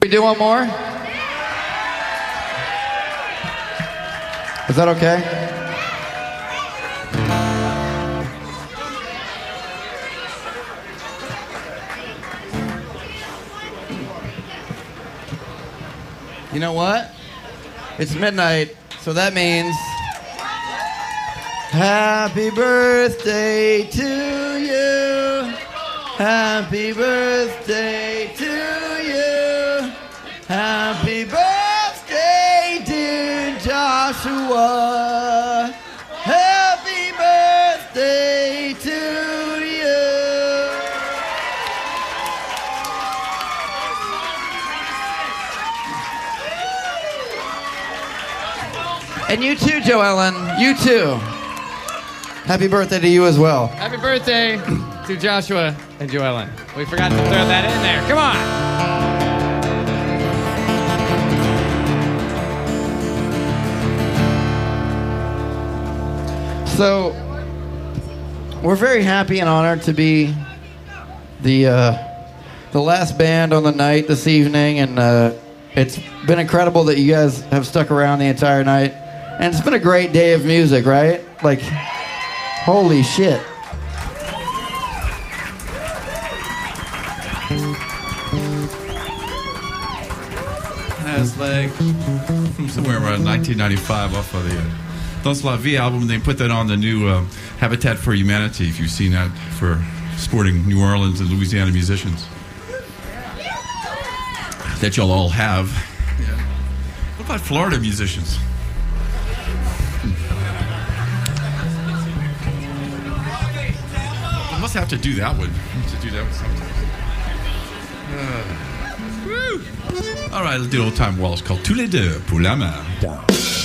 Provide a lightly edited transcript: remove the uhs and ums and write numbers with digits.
We do one more? Is that okay? You know what? It's midnight, so that means happy birthday to you. Happy birthday to you. Happy birthday, dear Joshua. Happy birthday to you. And you too, Joellen. You too. Happy birthday to you as well. Happy birthday to Joshua and Joellen. We forgot to throw that in there. Come on. So, we're very happy and honored to be the last band on the night this evening, and it's been incredible that you guys have stuck around the entire night. And it's been a great day of music, right? Like, holy shit. It's like from somewhere around 1995 off of the Dans la Vie album. They put that on the new Habitat for Humanity, if you've seen that, for supporting New Orleans and Louisiana musicians. That y'all all have. Yeah. What about Florida musicians? I must have to do that one. I have to do that one sometime. Woo! All right, let's do an old-time waltz called Tous les deux pour la main.